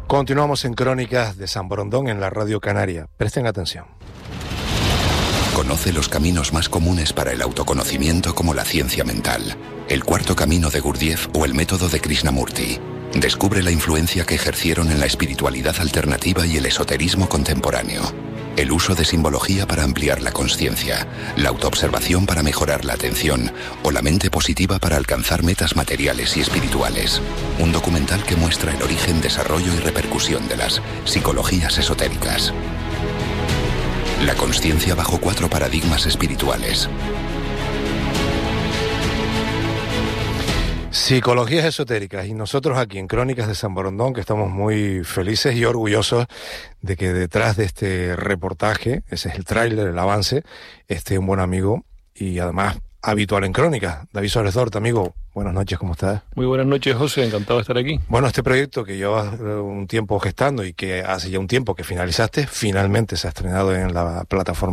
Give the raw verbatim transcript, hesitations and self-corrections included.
Continuamos en Crónicas de San Borondón en la Radio Canaria. Presten atención. Conoce los caminos más comunes para el autoconocimiento, como la ciencia mental, el cuarto camino de Gurdjieff o el método de Krishnamurti. Descubre la influencia que ejercieron en la espiritualidad alternativa y el esoterismo contemporáneo. El uso de simbología para ampliar la consciencia, la autoobservación para mejorar la atención o la mente positiva para alcanzar metas materiales y espirituales. Un documental que muestra el origen, desarrollo y repercusión de las psicologías esotéricas. La consciencia bajo cuatro paradigmas espirituales. Psicologías esotéricas, y nosotros aquí en Crónicas de San Borondón, que estamos muy felices y orgullosos de que detrás de este reportaje, ese es el tráiler, el avance, esté un buen amigo y además habitual en Crónicas, David Suárez Dort. Amigo, buenas noches, ¿cómo estás? Muy buenas noches, José, encantado de estar aquí. Bueno, este proyecto que llevas un tiempo gestando y que hace ya un tiempo que finalizaste, finalmente se ha estrenado en la plataforma